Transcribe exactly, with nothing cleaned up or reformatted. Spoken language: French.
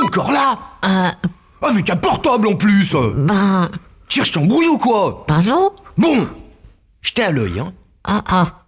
encore là? Euh, Avec un portable en plus. ben... Cherche ton brouille ou quoi? Ben non. Bon, jetez à l'œil, hein. Ah, ah.